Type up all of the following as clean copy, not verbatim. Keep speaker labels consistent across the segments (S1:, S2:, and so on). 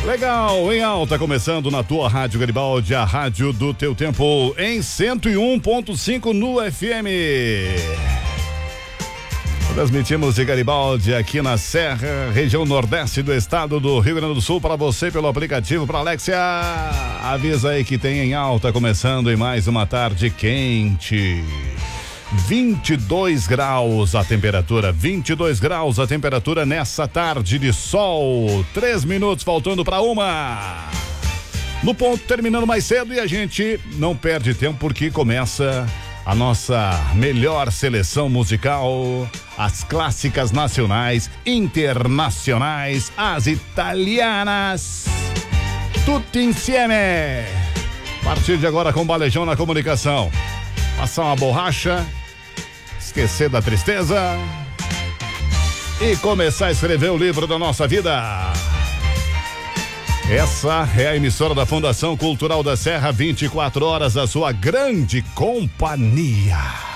S1: Legal, em alta, começando na tua Rádio Garibaldi, a rádio do teu tempo, em 101.5 no FM. Transmitimos de Garibaldi aqui na Serra, região nordeste do estado do Rio Grande do Sul, para você pelo aplicativo, para Alexia. Avisa aí que tem em alta, começando em mais uma tarde quente. 22 graus a temperatura, 22 graus a temperatura nessa tarde de sol. 3 minutos faltando para 1. No ponto, terminando mais cedo, e a gente não perde tempo porque começa a nossa melhor seleção musical, as clássicas nacionais, internacionais, as italianas. Tutti insieme. A partir de agora com Balejão na comunicação. Passar uma borracha, esquecer da tristeza e começar a escrever o livro da nossa vida. Essa é a emissora da Fundação Cultural da Serra, 24 horas, a sua grande companhia.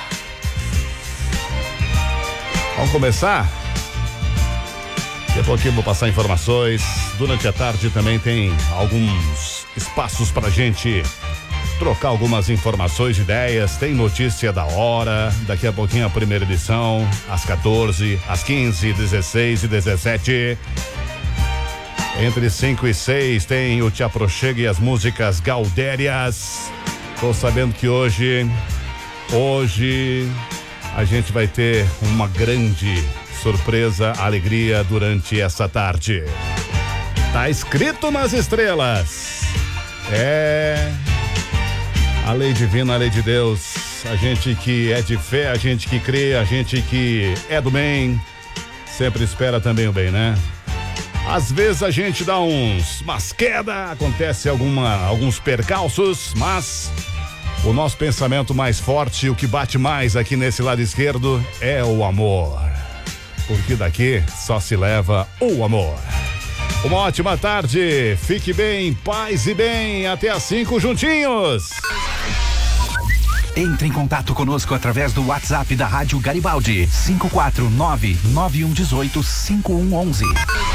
S1: Vamos começar? Daqui a pouquinho vou passar informações. Durante a tarde também tem alguns espaços pra gente trocar algumas informações, ideias. Tem notícia da hora. Daqui a pouquinho a primeira edição, às 14, às 15, 16 e 17. Entre 5 e 6 tem o Te Aproxega e as músicas gaudérias. Tô sabendo que hoje a gente vai ter uma grande surpresa, alegria durante essa tarde. Tá escrito nas estrelas. A lei divina, a lei de Deus. A gente que é de fé, a gente que crê, a gente que é do bem, sempre espera também o bem, né? Às vezes a gente dá umas quedas, acontece alguns percalços, mas o nosso pensamento mais forte, o que bate mais aqui nesse lado esquerdo é o amor. Porque daqui só se leva o amor. Uma ótima tarde, fique bem, paz e bem, até às 5 juntinhos.
S2: Entre em contato conosco através do WhatsApp da Rádio Garibaldi, 549-9118-5111.